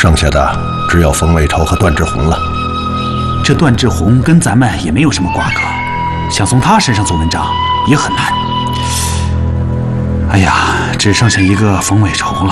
剩下的只有冯伟筹和段志宏了。 这段志宏跟咱们也没有什么瓜葛，想从他身上做文章也很难。哎呀，只剩下一个冯伟筹了。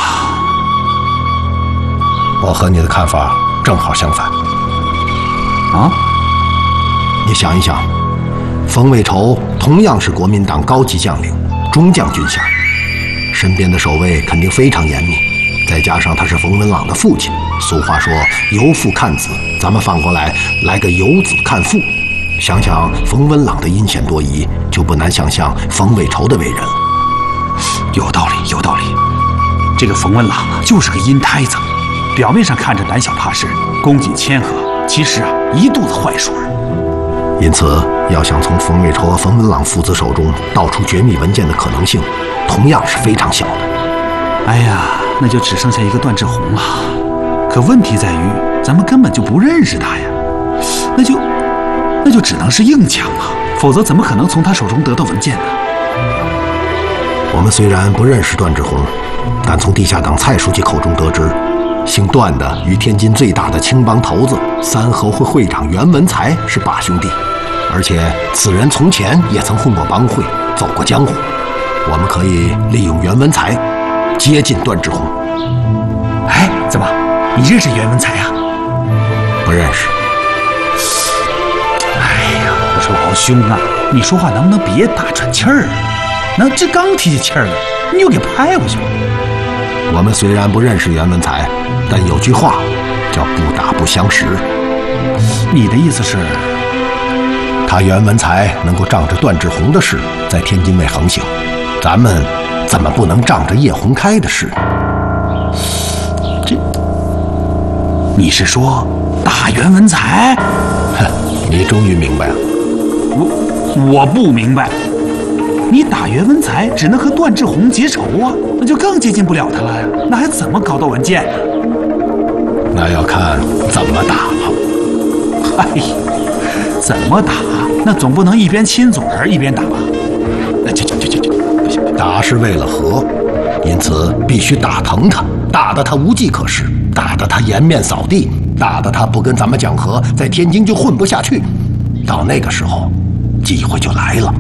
我和你的看法正好相反。 啊？ 你想一想，冯伟筹同样是国民党高级将领，中将军衔，身边的守卫肯定非常严密，再加上他是冯文朗的父亲，俗话说由父看子，咱们反过来来个由子看父。想想冯文朗的阴险多疑，就不难想象冯伟筹的为人了。 有道理，有道理。这个冯文朗啊，就是个阴胎子，表面上看着胆小怕事、恭谨谦和，其实啊，一肚子坏水。 因此，要想从冯伟筹和冯文朗父子手中盗出绝密文件的可能性，同样是非常小的。 哎呀，那就只剩下一个段志宏了。可问题在于，咱们根本就不认识他呀，那就只能是硬抢了，否则怎么可能从他手中得到文件呢？ 我们虽然不认识段志宏，但从地下党蔡书记口中得知，姓段的与天津最大的青帮头子三合会会长袁文才是把兄弟，而且此人从前也曾混过帮会，走过江湖。我们可以利用袁文才接近段志宏。 哎，怎么，你认识袁文才啊？ 不认识。 哎呀，我说老兄啊，你说话能不能别打喘气儿？这刚提起气儿来，你又给拍回去了。 我们虽然不认识袁文才，但有句话叫不打不相识。 你的意思是， 他袁文才能够仗着段志宏的事在天津卫横行，咱们怎么不能仗着叶洪开的事？ 你是说打袁文才？ 哼，你终于明白了。 我不明白。你打袁文才只能和段志宏结仇啊，那就更接近不了他了呀，那还怎么搞到文件？ 那要看怎么打了。 哎呀，怎么打？那总不能一边亲嘴儿一边打吧？不行， 打是为了和，因此必须打疼他，打得他无计可施，打得他颜面扫地，打得他不跟咱们讲和，在天津就混不下去。到那个时候，机会就来了。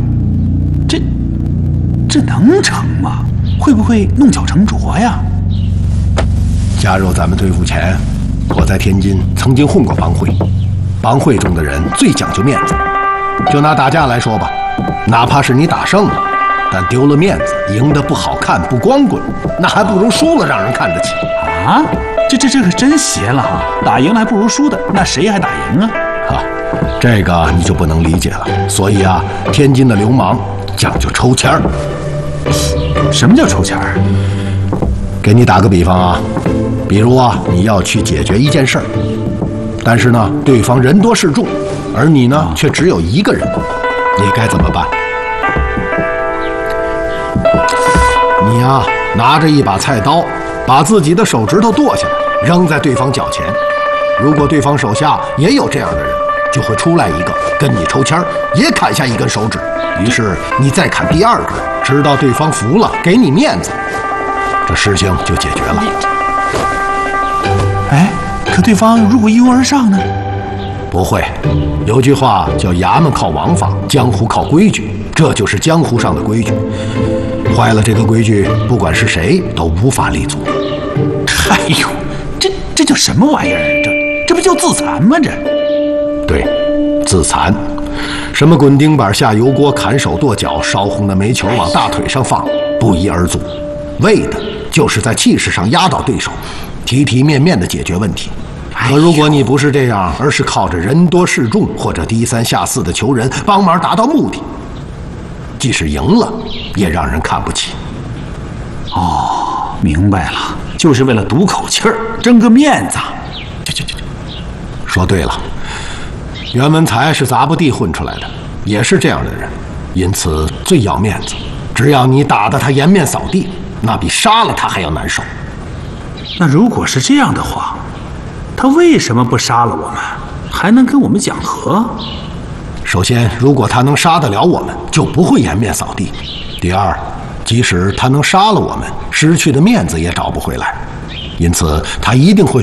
这能成吗？会不会弄巧成拙呀？ 加入咱们队伍前，我在天津曾经混过帮会，帮会中的人最讲究面子。就拿打架来说吧，哪怕是你打胜了，但丢了面子，赢得不好看不光棍，那还不如输了让人看得起啊！这可真邪了哈！打赢了还不如输的，那谁还打赢啊？ 这个你就不能理解了。所以啊，天津的流氓讲究抽签儿。 什么叫抽签儿？ 给你打个比方啊，比如啊，你要去解决一件事儿，但是呢，对方人多势众，而你呢却只有一个人，你该怎么办？你呀，拿着一把菜刀，把自己的手指头剁下来，扔在对方脚前。如果对方手下也有这样的人，就会出来一个跟你抽签儿，也砍下一根手指。于是你再砍第二根，直到对方服了，给你面子，这事情就解决了。 哎，可对方如果一拥而上呢？ 不会，有句话叫衙门靠王法，江湖靠规矩，这就是江湖上的规矩。坏了这个规矩，不管是谁都无法立足。 哎呦，这叫什么玩意儿？这不叫自残吗？ 对，自残。什么滚钉板下油锅，砍手剁脚，烧红的煤球往大腿上放，不一而足，为的就是在气势上压倒对手，体体面面的解决问题。可如果你不是这样，而是靠着人多势众或者低三下四的求人帮忙达到目的，即使赢了，也让人看不起。 哦，明白了，就是为了赌口气儿，争个面子。 说对了。袁文才是杂布地混出来的，也是这样的人，因此最要面子。只要你打得他颜面扫地，那比杀了他还要难受。 那如果是这样的话，他为什么不杀了我们，还能跟我们讲和？ 首先，如果他能杀得了我们，就不会颜面扫地。第二，即使他能杀了我们，失去的面子也找不回来，因此他一定会